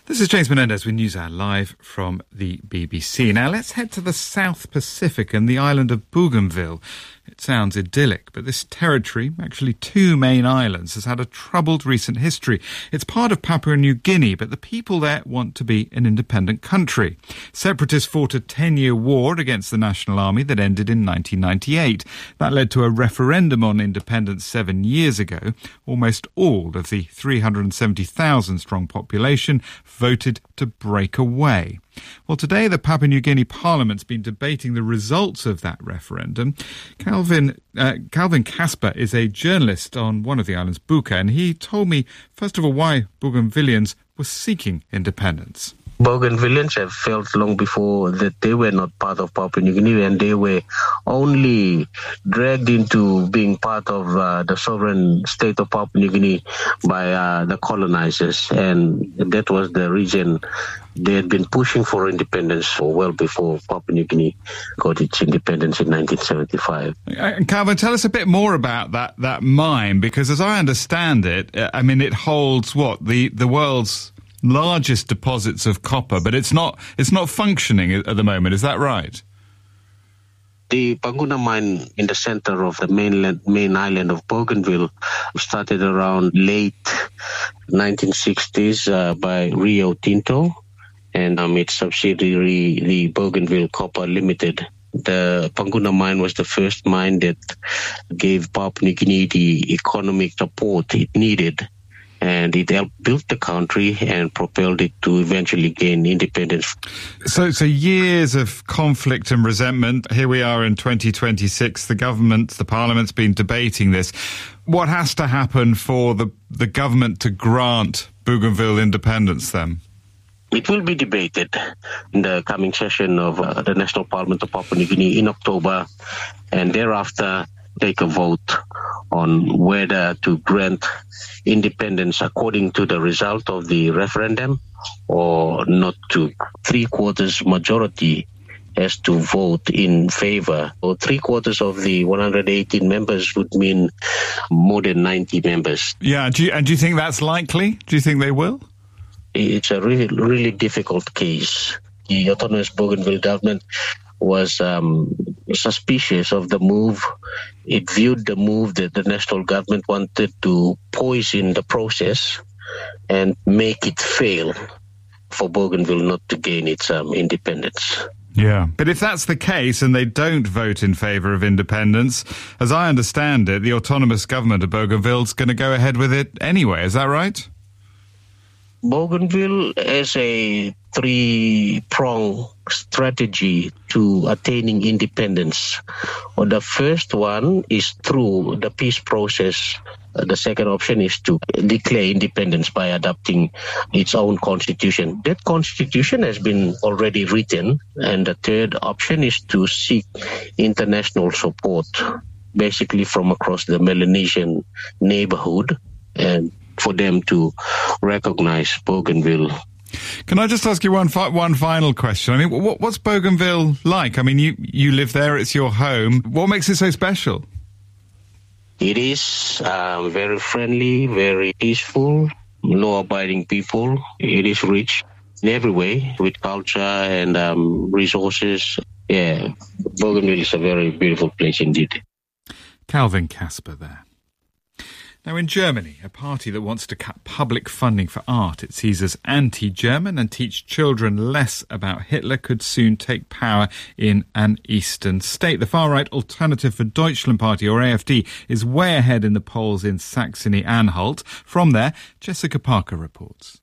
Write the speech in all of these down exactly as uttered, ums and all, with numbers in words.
This is James Menendez with NewsHour live from the B B C. Now let's head to the South Pacific and the island of Bougainville. It sounds idyllic, but this territory, actually two main islands, has had a troubled recent history. It's part of Papua New Guinea, but the people there want to be an independent country. Separatists fought a ten-year war against the National Army that ended in nineteen ninety-eight. That led to a referendum on independence seven years ago. Almost all of the three hundred seventy thousand strong population voted to break away. Well, today the Papua New Guinea Parliament's been debating the results of that referendum. Calvin uh, Calvin Casper is a journalist on one of the islands, Buka, and he told me, first of all, why Bougainvilleans were seeking independence. Bougainvilleans have felt long before that they were not part of Papua New Guinea, and they were only dragged into being part of uh, the sovereign state of Papua New Guinea by uh, the colonizers, and that was the region they had been pushing for independence for well before Papua New Guinea got its independence in nineteen seventy-five. And Calvin, tell us a bit more about that that mine, because as I understand it, I mean, it holds what the the world's largest deposits of copper, but it's not it's not functioning at the moment. Is that right? The Panguna mine in the center of the mainland, main island of Bougainville started around late nineteen sixties uh, by Rio Tinto and um, its subsidiary, the Bougainville Copper Limited. The Panguna mine was the first mine that gave Papua New Guinea the economic support it needed, and it helped build the country and propelled it to eventually gain independence. So, so years of conflict and resentment. Here we are in twenty twenty-six. The government, the parliament's been debating this. What has to happen for the, the government to grant Bougainville independence then? It will be debated in the coming session of uh, the National Parliament of Papua New Guinea in October, and thereafter take a vote on whether to grant independence according to the result of the referendum or not to. Three-quarters majority has to vote in favor. Or three-quarters of the one hundred eighteen members would mean more than ninety members. Yeah, do you, and do you think that's likely? Do you think they will? It's a really, really difficult case. The autonomous Bougainville government was um, suspicious of the move. It viewed the move that the national government wanted to poison the process and make it fail for Bougainville not to gain its um, independence. Yeah, but if that's the case and they don't vote in favour of independence, as I understand it, the autonomous government of Bougainville is going to go ahead with it anyway. Is that right? Bougainville has a three-pronged strategy to attaining independence. Well, the first one is through the peace process. Uh, the second option is to declare independence by adopting its own constitution. That constitution has been already written. And the third option is to seek international support, basically from across the Melanesian neighborhood, and for them to recognize Bougainville. Can I just ask you one fi- one final question? I mean, what, what's Bougainville like? I mean, you, you live there, it's your home. What makes it so special? It is um, very friendly, very peaceful, law-abiding people. It is rich in every way with culture and um, resources. Yeah, Bougainville is a very beautiful place indeed. Calvin Casper there. Now, in Germany, a party that wants to cut public funding for art it sees as anti-German and teach children less about Hitler could soon take power in an eastern state. The far-right Alternative for Deutschland party, or A F D, is way ahead in the polls in Saxony-Anhalt. From there, Jessica Parker reports.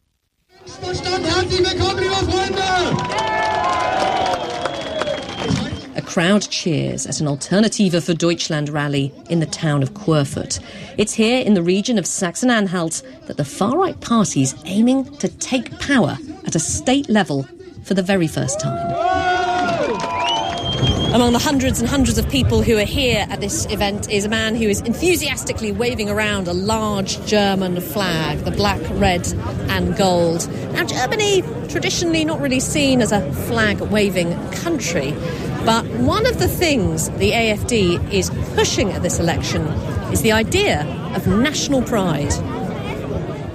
A crowd cheers at an Alternative for Deutschland rally in the town of Querfurt. It's here in the region of Saxony-Anhalt that the far-right party's aiming to take power at a state level for the very first time. Among the hundreds and hundreds of people who are here at this event is a man who is enthusiastically waving around a large German flag, the black, red and gold. Now, Germany, traditionally not really seen as a flag-waving country, but one of the things the A F D is pushing at this election is the idea of national pride.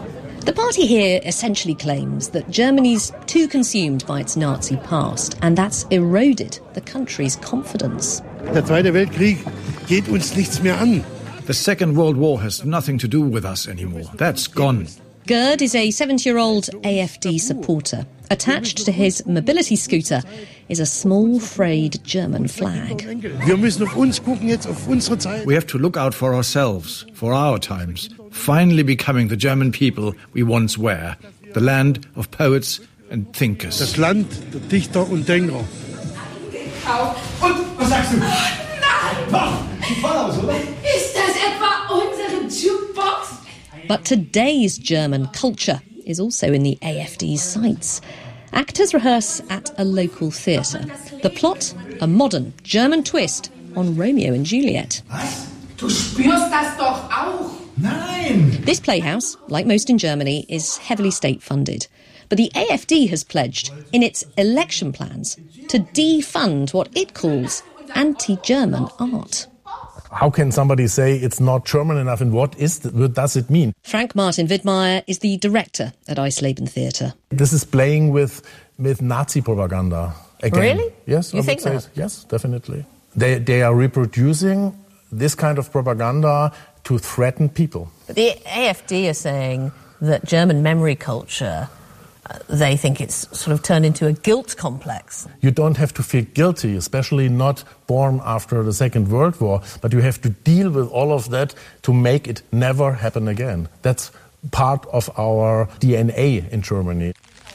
The party here essentially claims that Germany's too consumed by its Nazi past, and that's eroded the country's confidence. Der Zweite Weltkrieg geht uns nichts mehr an. The Second World War has nothing to do with us anymore. That's gone. Gerd is a seventy-year-old A F D supporter. Attached to his mobility scooter is a small frayed German flag. Wir müssen auf uns gucken, jetzt auf unsere Zeit. We have to look out for ourselves, for our times, finally becoming the German people we once were, the land of poets and thinkers. Das Land der Dichter und Denker. Und was sagst du? Nein! Ist das etwa unsere Jukebox? But today's German culture is also in the A F D's sights. Actors rehearse at a local theatre. The plot, a modern German twist on Romeo and Juliet. Was? Du spürst das doch auch? Nein! This playhouse, like most in Germany, is heavily state-funded. But the A F D has pledged, in its election plans, to defund what it calls anti-German art. How can somebody say it's not German enough, and what is the, what does it mean? Frank Martin Widmeyer is the director at Eisleben Theatre. This is playing with, with Nazi propaganda again. Really? Yes, you I think would say that? yes, definitely. They they are reproducing this kind of propaganda to threaten people. But the A F D are saying that German memory culture, uh, they think it's sort of turned into a guilt complex. You don't have to feel guilty, especially not born after the Second World War, but you have to deal with all of that to make it never happen again. That's part of our D N A in Germany.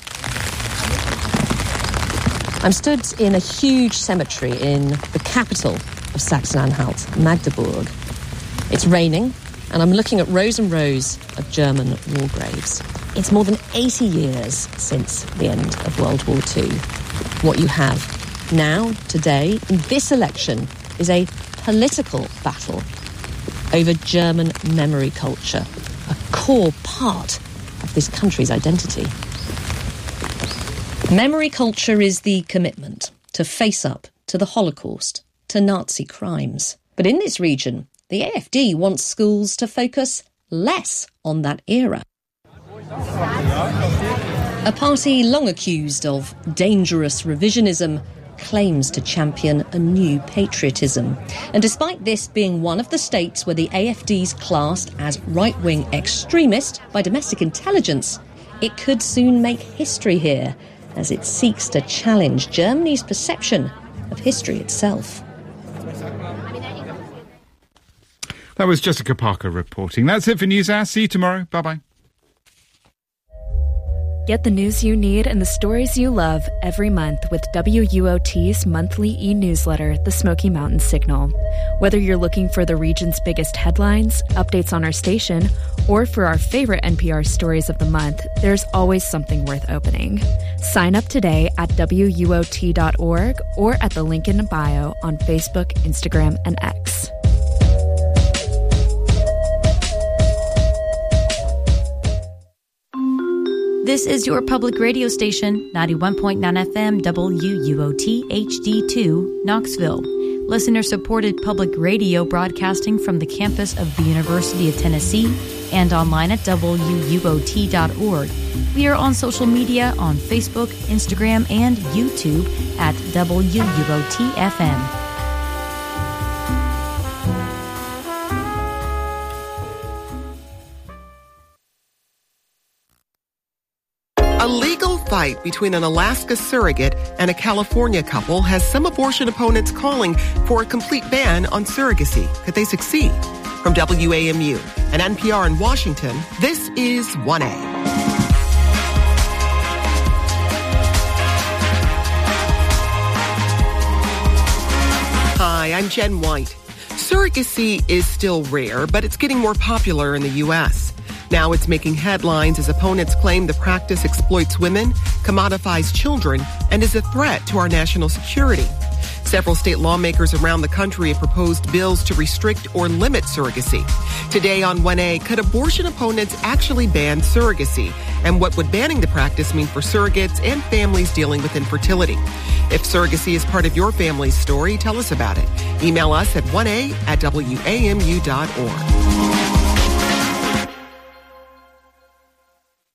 I'm stood in a huge cemetery in the capital of Saxony-Anhalt, Magdeburg. It's raining, and I'm looking at rows and rows of German war graves. It's more than eighty years since the end of World War Two. What you have now, today, in this election, is a political battle over German memory culture, a core part of this country's identity. Memory culture is the commitment to face up to the Holocaust, to Nazi crimes. But in this region, the A F D wants schools to focus less on that era. A party long accused of dangerous revisionism claims to champion a new patriotism. And despite this being one of the states where the A F D's classed as right-wing extremist by domestic intelligence, it could soon make history here as it seeks to challenge Germany's perception of history itself. That was Jessica Parker reporting. That's it for NewsHour. See you tomorrow. Bye-bye. Get the news you need and the stories you love every month with W U O T's monthly e-newsletter, The Smoky Mountain Signal. Whether you're looking for the region's biggest headlines, updates on our station, or for our favorite N P R stories of the month, there's always something worth opening. Sign up today at W U O T dot org or at the link in bio on Facebook, Instagram, and X. This is your public radio station, ninety-one point nine F M W U O T H D two, Knoxville. Listener-supported public radio broadcasting from the campus of the University of Tennessee and online at W U O T dot org. We are on social media on Facebook, Instagram, and YouTube at W U O T F M. A legal fight between an Alaska surrogate and a California couple has some abortion opponents calling for a complete ban on surrogacy. Could they succeed? From W A M U and N P R in Washington, this is one A. Hi, I'm Jen White. Surrogacy is still rare, but it's getting more popular in the U S Now it's making headlines as opponents claim the practice exploits women, commodifies children, and is a threat to our national security. Several state lawmakers around the country have proposed bills to restrict or limit surrogacy. Today on one A, could abortion opponents actually ban surrogacy? And what would banning the practice mean for surrogates and families dealing with infertility? If surrogacy is part of your family's story, tell us about it. Email us at one A at W A M U dot org.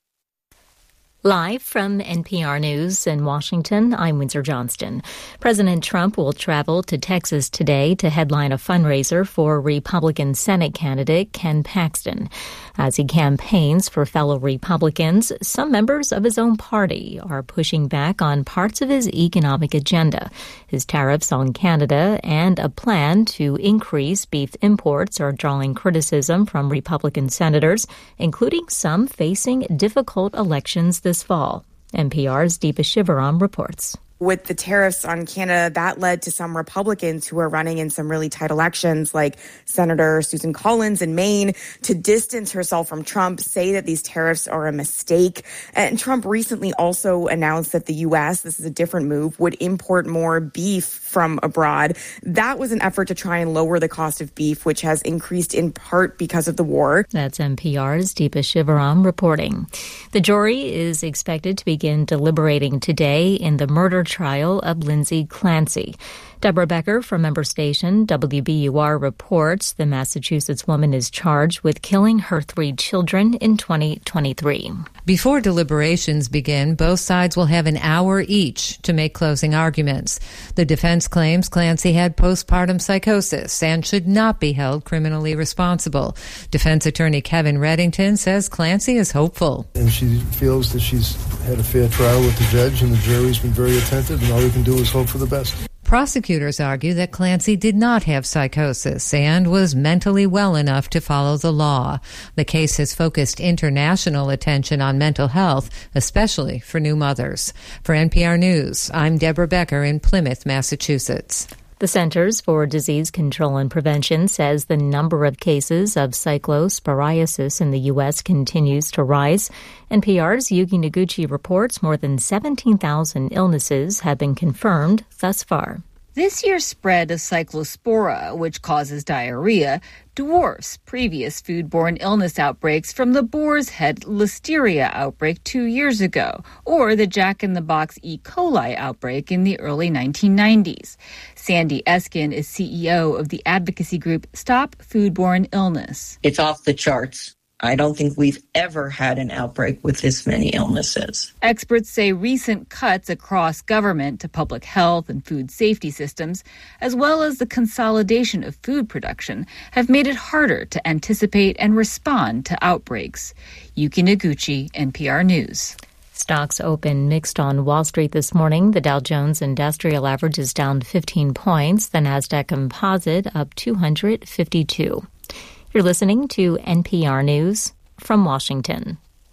Live from N P R News in Washington, I'm Windsor Johnston. President Trump will travel to Texas today to headline a fundraiser for Republican Senate candidate Ken Paxton. As he campaigns for fellow Republicans, some members of his own party are pushing back on parts of his economic agenda. His tariffs on Canada and a plan to increase beef imports are drawing criticism from Republican senators, including some facing difficult elections this fall. N P R's Deepa Shivaram reports. With the tariffs on Canada, that led to some Republicans who are running in some really tight elections, like Senator Susan Collins in Maine, to distance herself from Trump, say that these tariffs are a mistake. And Trump recently also announced that the U S, this is a different move, would import more beef from abroad. That was an effort to try and lower the cost of beef, which has increased in part because of the war. That's N P R's Deepa Shivaram reporting. The jury is expected to begin deliberating today in the murder trial of Lindsay Clancy. Deborah Becker from member station W B U R reports the Massachusetts woman is charged with killing her three children in twenty twenty-three. Before deliberations begin, both sides will have an hour each to make closing arguments. The defense claims Clancy had postpartum psychosis and should not be held criminally responsible. Defense attorney Kevin Reddington says Clancy is hopeful. And she feels that she's had a fair trial with the judge and the jury's been very attentive, and all we can do is hope for the best. Prosecutors argue that Clancy did not have psychosis and was mentally well enough to follow the law. The case has focused international attention on mental health, especially for new mothers. For N P R News, I'm Deborah Becker in Plymouth, Massachusetts. The Centers for Disease Control and Prevention says the number of cases of cyclosporiasis in the U S continues to rise. N P R's Yuki Noguchi reports more than seventeen thousand illnesses have been confirmed thus far. This year's spread of cyclospora, which causes diarrhea, dwarfs previous foodborne illness outbreaks from the boar's head listeria outbreak two years ago, or the Jack-in-the-Box E. coli outbreak in the early nineteen nineties. Sandy Eskin is C E O of the advocacy group Stop Foodborne Illness. It's off the charts. I don't think we've ever had an outbreak with this many illnesses. Experts say recent cuts across government to public health and food safety systems, as well as the consolidation of food production, have made it harder to anticipate and respond to outbreaks. Yuki Noguchi, N P R News. Stocks open mixed on Wall Street this morning. The Dow Jones Industrial Average is down fifteen points. The Nasdaq Composite up two hundred fifty-two. You're listening to N P R News from Washington.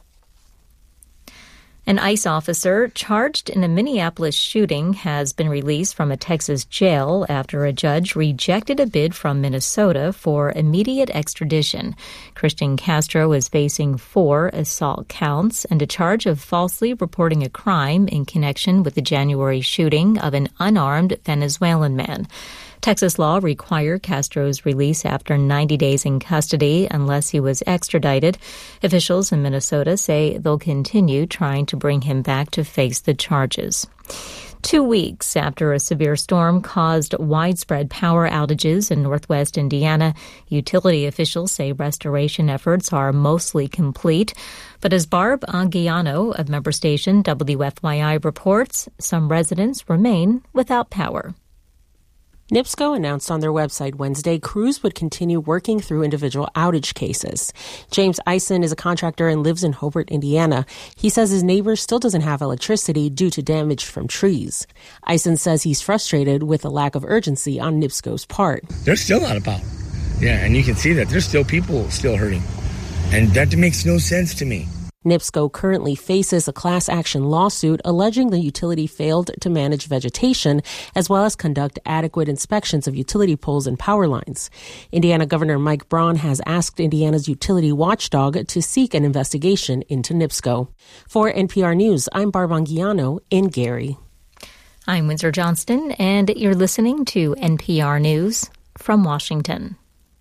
An ICE officer charged in a Minneapolis shooting has been released from a Texas jail after a judge rejected a bid from Minnesota for immediate extradition. Christian Castro is facing four assault counts and a charge of falsely reporting a crime in connection with the January shooting of an unarmed Venezuelan man. Texas law required Castro's release after ninety days in custody unless he was extradited. Officials in Minnesota say they'll continue trying to bring him back to face the charges. Two weeks after a severe storm caused widespread power outages in northwest Indiana, utility officials say restoration efforts are mostly complete. But as Barb Anguiano of member station W F Y I reports, some residents remain without power. NIPSCO announced on their website Wednesday crews would continue working through individual outage cases. James Eisen is a contractor and lives in Hobart, Indiana. He says his neighbor still doesn't have electricity due to damage from trees. Eisen says he's frustrated with the lack of urgency on NIPSCO's part. There's still not a power. Yeah, and you can see that there's still people still hurting. And that makes no sense to me. NIPSCO currently faces a class action lawsuit alleging the utility failed to manage vegetation as well as conduct adequate inspections of utility poles and power lines. Indiana Governor Mike Braun has asked Indiana's utility watchdog to seek an investigation into NIPSCO. For N P R News, I'm Barb Anguiano in Gary. I'm Windsor Johnston, and you're listening to N P R News from Washington.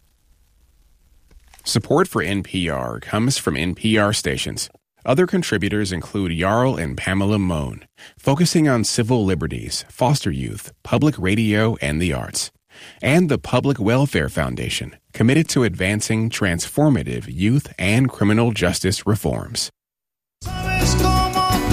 Support for N P R comes from N P R stations. Other contributors include Jarl and Pamela Mohn, focusing on civil liberties, foster youth, public radio, and the arts. And the Public Welfare Foundation, committed to advancing transformative youth and criminal justice reforms. ¿Sabes cómo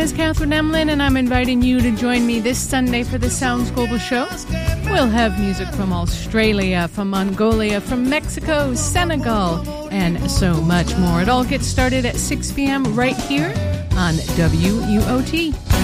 is Catherine Emlin, and I'm inviting you to join me this Sunday for the Sounds Global Show. We'll have music from Australia, from Mongolia, from Mexico, Senegal, and so much more. It all gets started at six p.m. right here on W U O T.